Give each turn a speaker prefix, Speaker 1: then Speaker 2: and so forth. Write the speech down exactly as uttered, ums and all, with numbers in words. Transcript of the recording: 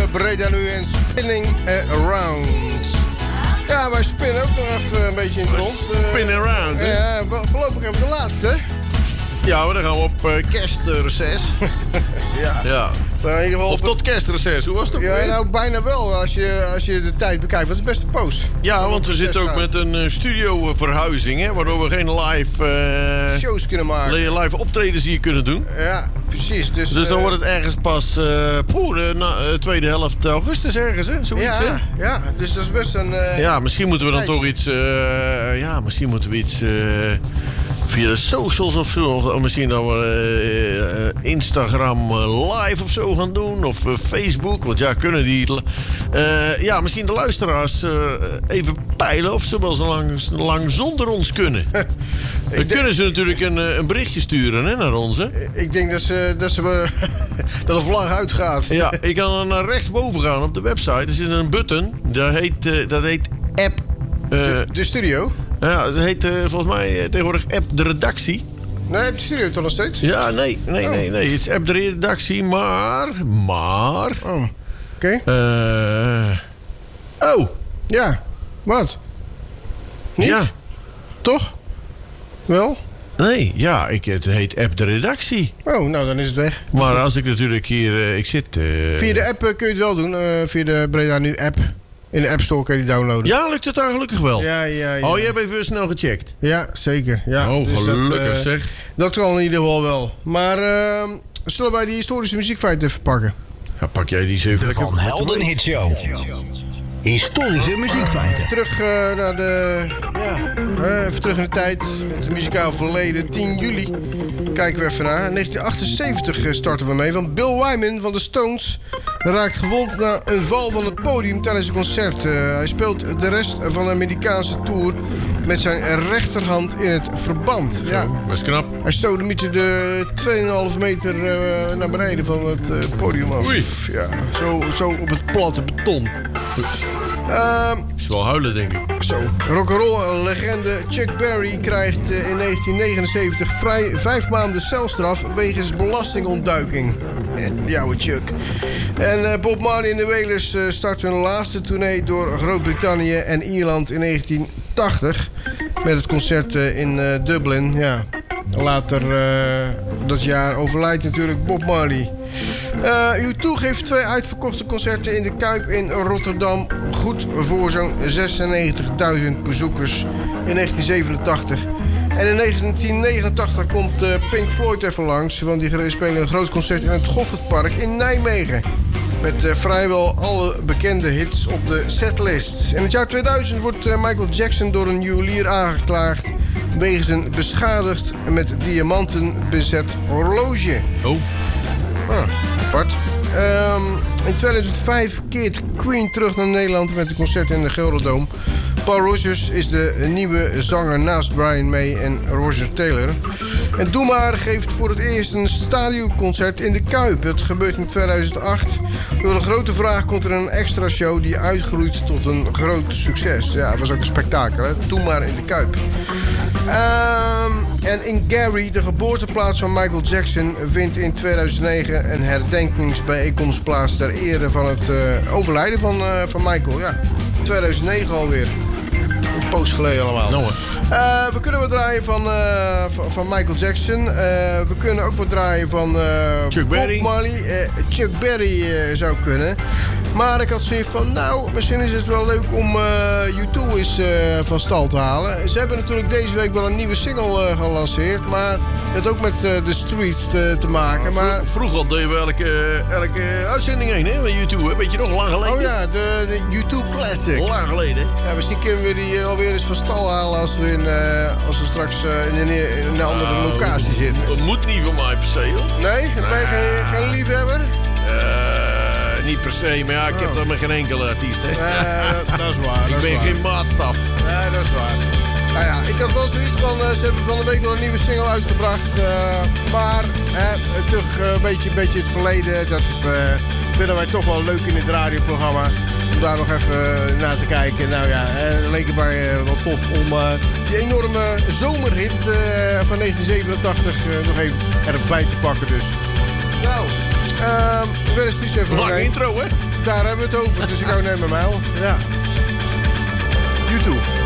Speaker 1: Breda nu en Spinning Around. Ja, wij spinnen ook nog even een beetje in het rond.
Speaker 2: Spin around, hè?
Speaker 1: Ja, voorlopig even de laatste.
Speaker 2: Ja, maar dan gaan we op uh, kerstreces.
Speaker 1: Ja.
Speaker 2: Ja.
Speaker 1: Maar in ieder geval
Speaker 2: Of tot kerstreces, hoe was het ook
Speaker 1: Ja,
Speaker 2: weer?
Speaker 1: nou bijna wel als je, als je de tijd bekijkt. Wat is best een poos.
Speaker 2: Ja, want we zitten ook met een uh, studioverhuizing, hè, waardoor we geen live, uh,
Speaker 1: shows kunnen maken.
Speaker 2: live optredens hier kunnen doen.
Speaker 1: Ja, precies. Dus,
Speaker 2: Dus dan
Speaker 1: uh,
Speaker 2: wordt het ergens pas uh, poeh, de na, uh, tweede helft augustus ergens, hè? Zoiets,
Speaker 1: ja,
Speaker 2: hè?
Speaker 1: ja, dus dat is best een... Uh,
Speaker 2: Ja, misschien moeten we dan
Speaker 1: tijdje.
Speaker 2: toch iets... Uh, ja, misschien moeten we iets... Uh, via de socials of zo. Of, of misschien dat we uh, Instagram live of zo gaan doen. Of uh, Facebook. Want ja, kunnen die... Uh, ja, misschien de luisteraars uh, even peilen of ze wel zo lang, lang zonder ons kunnen. Dan
Speaker 1: denk,
Speaker 2: kunnen ze natuurlijk een, een berichtje sturen, hè, naar ons, hè?
Speaker 1: Ik denk dat ze, dat ze dat de vlag uitgaat.
Speaker 2: Ja, ik kan dan naar rechtsboven gaan op de website. Er zit een button. Dat heet, uh, dat heet app. Uh,
Speaker 1: de, de studio?
Speaker 2: Ja, dat heet uh, volgens mij uh, tegenwoordig app de redactie.
Speaker 1: Nee, de studio toch nog steeds?
Speaker 2: Ja, nee, nee,
Speaker 1: oh.
Speaker 2: nee, nee. Het is app de redactie, maar... Maar...
Speaker 1: Oh, oké. Okay.
Speaker 2: Uh, oh.
Speaker 1: Ja, wat? Niet?
Speaker 2: Ja.
Speaker 1: Toch? Wel?
Speaker 2: Nee, ja, ik, het heet app de redactie.
Speaker 1: Oh, nou dan is het weg.
Speaker 2: Maar als ik natuurlijk hier... Uh, ik zit... Uh,
Speaker 1: via de app uh, kun je het wel doen. Uh, via de Breda Nu app. In de App Store kun je die downloaden.
Speaker 2: Ja, lukt het daar gelukkig wel?
Speaker 1: Ja, ja, ja.
Speaker 2: Oh, je hebt even snel gecheckt?
Speaker 1: Ja, zeker. Ja.
Speaker 2: Oh,
Speaker 1: dus
Speaker 2: gelukkig
Speaker 1: dat, uh,
Speaker 2: zeg.
Speaker 1: Dat kan in ieder geval wel. Maar uh, zullen wij die historische muziekfeiten even pakken?
Speaker 2: Ja, pak jij die zeven
Speaker 3: De Van Helden Hit Show. Historische muziekfeiten.
Speaker 1: Terug uh, naar de... Ja, uh, even terug in de tijd. Het muzikaal verleden. tien juli. Kijken we even naar. negentien achtenzeventig starten we mee. Want Bill Wyman van de Stones raakt gewond na een val van het podium tijdens een concert. Uh, hij speelt de rest van de Amerikaanse tour met zijn rechterhand in het verband.
Speaker 2: Zo,
Speaker 1: ja.
Speaker 2: dat is knap.
Speaker 1: Hij sodemiette de twee komma vijf meter uh, naar beneden van het uh, podium af.
Speaker 2: Oei.
Speaker 1: Ja, zo, zo op het platte beton. Uh,
Speaker 2: is wel huilen, denk ik.
Speaker 1: Zo. Rock'n'roll legende Chuck Berry krijgt uh, in negentien negenenzeventig vrij vijf maanden celstraf wegens belastingontduiking. Die oude Chuck. En uh, Bob Marley en de Wailers uh, starten hun laatste tournee door Groot-Brittannië en Ierland in negentien tachtig. Met het concert uh, in uh, Dublin. Ja. Later uh, dat jaar overlijdt natuurlijk Bob Marley. Uh, U twee geeft twee uitverkochte concerten in de Kuip in Rotterdam. Goed voor zo'n zesennegentigduizend bezoekers in negentien zevenentachtig. En in negentien negenentachtig komt uh, Pink Floyd even langs. Want die spelen een groot concert in het Goffertpark in Nijmegen. Met uh, vrijwel alle bekende hits op de setlist. In het jaar tweeduizend wordt uh, Michael Jackson door een juwelier aangeklaagd wegens een beschadigd met diamanten bezet horloge.
Speaker 2: Oh.
Speaker 1: Ah, apart. Um, in tweeduizend vijf keert Queen terug naar Nederland met een concert in de Gelderdoom. Paul Rodgers is de nieuwe zanger naast Brian May en Roger Taylor. En Doe Maar geeft voor het eerst een stadionconcert in de Kuip. Dat gebeurt in tweeduizend acht. Door de grote vraag komt er een extra show die uitgroeit tot een groot succes. Ja, het was ook een spektakel, hè? Doe Maar in de Kuip. Um, en in Gary, de geboorteplaats van Michael Jackson, vindt in tweeduizend negen een herdenkingsbijeenkomst plaats ter ere van het uh, overlijden van, uh, van Michael. Ja, tweeduizend negen alweer. Een poos geleden allemaal.
Speaker 2: Nou,
Speaker 1: uh, we kunnen wat draaien van, uh, van, van Michael Jackson. Uh, we kunnen ook wat draaien van uh,
Speaker 2: Chuck
Speaker 1: Bob
Speaker 2: Berry.
Speaker 1: Marley. Uh, Chuck Berry uh, zou kunnen. Maar ik had zoiets van, nou, misschien is het wel leuk om uh, U twee eens uh, van stal te halen. Ze hebben natuurlijk deze week wel een nieuwe single uh, gelanceerd. Maar het ook met uh, The Streets te, te maken. Maar...
Speaker 2: Vroeger deden we elke, elke uitzending heen, hè, met U twee. Hè? Weet je nog, lang geleden?
Speaker 1: Oh ja, de, de U twee Classic.
Speaker 2: Lang geleden.
Speaker 1: Ja, misschien kunnen we die alweer eens van stal halen als we, in, uh, als we straks uh, in, een, in een andere
Speaker 2: Nou,
Speaker 1: locatie zitten.
Speaker 2: Dat moet niet van mij per se, hoor.
Speaker 1: Nee? Ben je geen, geen liefhebber?
Speaker 2: Uh, niet per se, maar ja, ik heb
Speaker 1: Oh.
Speaker 2: dat met geen enkele artiest, hè.
Speaker 1: Uh, dat is waar.
Speaker 2: ik
Speaker 1: dat
Speaker 2: ben
Speaker 1: is waar.
Speaker 2: geen maatstaf.
Speaker 1: Nee, dat is waar. Nou ja, ik had wel zoiets van, uh, ze hebben van de week wel een nieuwe single uitgebracht. Uh, maar uh, toch uh, een beetje, beetje het verleden, dat uh, vinden wij toch wel leuk in het radioprogramma. Om daar nog even uh, naar te kijken. Nou ja, uh, leek het mij uh, wel tof om uh, die enorme zomerhit uh, van negentien zevenentachtig uh, nog even erbij te pakken dus. Nou, uh, weer eens even
Speaker 2: Lang
Speaker 1: mee.
Speaker 2: intro, hè?
Speaker 1: daar hebben we het over. Dus ik hou neem mijn mijl. Ja. YouTube.